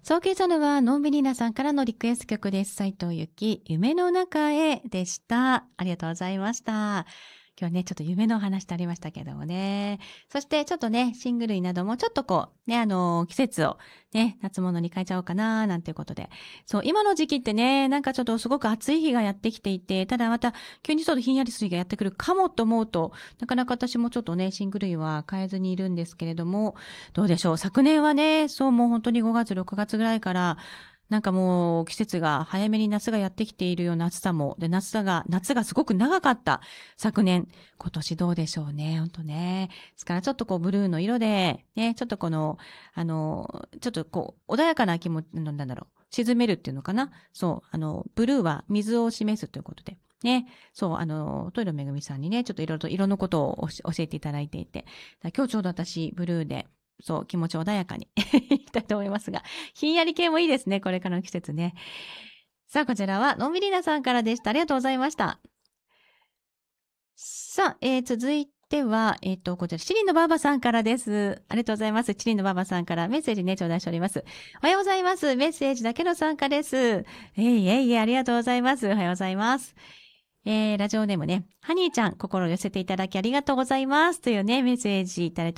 そう、今朝のは、のんびりなさんからのリクエスト曲です。斉藤由貴、夢の中へでした。ありがとうございました。今日はね、ちょっと夢のお話とありましたけどもね。そしてちょっとね、シング類などもちょっとこう、ね、季節をね、夏物に変えちゃおうかな、なんていうことで。そう、今の時期ってね、なんかちょっとすごく暑い日がやってきていて、ただまた急にちょっとひんやりする日がやってくるかもと思うと、なかなか私もちょっとね、シング類は変えずにいるんですけれども、どうでしょう。昨年はね、そうもう本当に5月、6月ぐらいから、なんかもう季節が早めに夏がやってきているような暑さも、で、夏がすごく長かった昨年。今年どうでしょうね。本当ね。ですからちょっとこうブルーの色で、ね、ちょっとこの、ちょっとこう、穏やかな気持ち、なんだろう、沈めるっていうのかな。そう、ブルーは水を示すということで。ね。そう、トイレめぐみさんにね、ちょっといろいろと色のことを教えていただいていて。今日ちょうど私、ブルーで、そう、気持ち穏やかにいきたいと思いますが、ひんやり系もいいですね、これからの季節ね。さあ、こちらは、のんびりなさんからでした。ありがとうございました。さあ、続いては、こちら、チリンのばあばさんからです。ありがとうございます。チリンのばあばさんからメッセージね、頂戴しております。おはようございます。メッセージだけの参加です。ありがとうございます。おはようございます。ラジオネームね、ハニーちゃん、心を寄せていただきありがとうございます。というね、メッセージいただいて